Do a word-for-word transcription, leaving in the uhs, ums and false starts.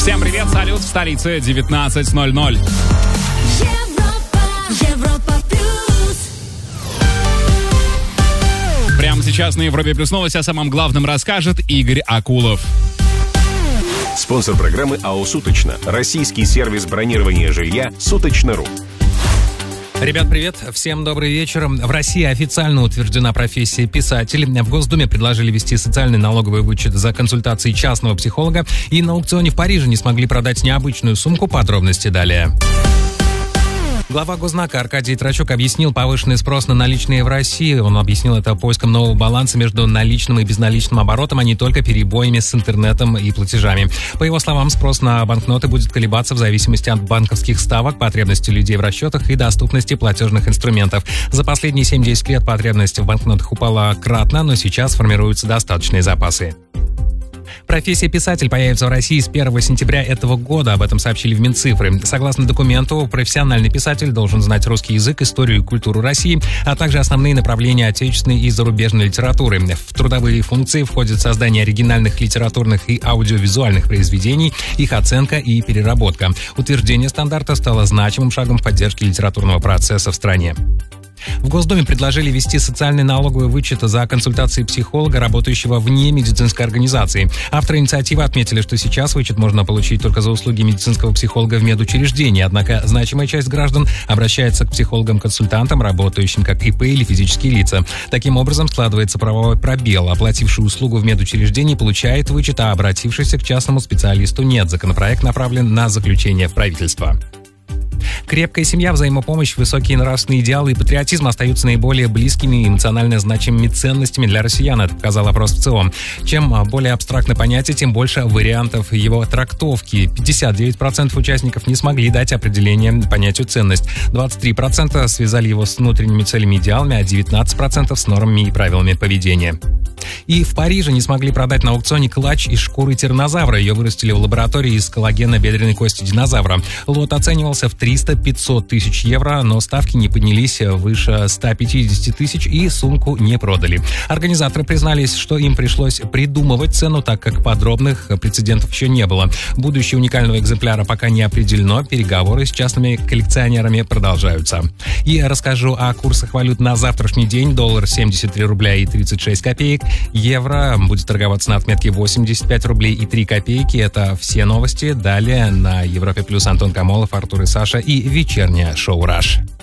Всем привет, салют, в столице девятнадцать ноль ноль. Прямо сейчас на Европе Плюс новости о самом главном расскажет Игорь Акулов. Спонсор программы АО «Суточно». Российский сервис бронирования жилья «Суточно.ру». Ребят, привет. Всем добрый вечер. В России официально утверждена профессия писатель. В Госдуме предложили ввести социальный налоговый вычет за консультации частного психолога. И на аукционе в Париже не смогли продать необычную сумку. Подробности далее. Глава Госзнака Аркадий Трачук объяснил повышенный спрос на наличные в России. Он объяснил это поиском нового баланса между наличным и безналичным оборотом, а не только перебоями с интернетом и платежами. По его словам, спрос на банкноты будет колебаться в зависимости от банковских ставок, потребностей людей в расчетах и доступности платежных инструментов. За последние семь-десять лет потребность в банкнотах упала кратно, но сейчас формируются достаточные запасы. Профессия писатель появится в России с первого сентября этого года, об этом сообщили в Минцифры. Согласно документу, профессиональный писатель должен знать русский язык, историю и культуру России, а также основные направления отечественной и зарубежной литературы. В трудовые функции входит создание оригинальных литературных и аудиовизуальных произведений, их оценка и переработка. Утверждение стандарта стало значимым шагом в поддержке литературного процесса в стране. В Госдуме предложили ввести социальный налоговый вычет за консультации психолога, работающего вне медицинской организации. Авторы инициативы отметили, что сейчас вычет можно получить только за услуги медицинского психолога в медучреждении, однако значимая часть граждан обращается к психологам-консультантам, работающим как ИП или физические лица. Таким образом, складывается правовой пробел. Оплативший услугу в медучреждении получает вычет, а обратившийся к частному специалисту нет. Законопроект направлен на заключение в правительство. Крепкая семья, взаимопомощь, высокие нравственные идеалы и патриотизм остаются наиболее близкими и эмоционально значимыми ценностями для россиян, это показал опрос в ЦИОМ. Чем более абстрактно понятие, тем больше вариантов его трактовки. пятьдесят девять процентов участников не смогли дать определение понятию ценность. двадцать три процента связали его с внутренними целями и идеалами, а девятнадцать процентов с нормами и правилами поведения. И в Париже не смогли продать на аукционе клатч из шкуры тираннозавра. Ее вырастили в лаборатории из коллагена бедренной кости динозавра. Лот оценивался в триста-пятьсот тысяч евро, но ставки не поднялись выше ста пятидесяти тысяч и сумку не продали. Организаторы признались, что им пришлось придумывать цену, так как подробных прецедентов еще не было. Будущее уникального экземпляра пока не определено. Переговоры с частными коллекционерами продолжаются. И расскажу о курсах валют на завтрашний день. Доллар семьдесят три рубля и тридцать шесть копеек. Евро будет торговаться на отметке восемьдесят пять рублей и три копейки. Это все новости. Далее на Европе Плюс Антон Камолов, Артур и Саша и вечернее шоу «Раш».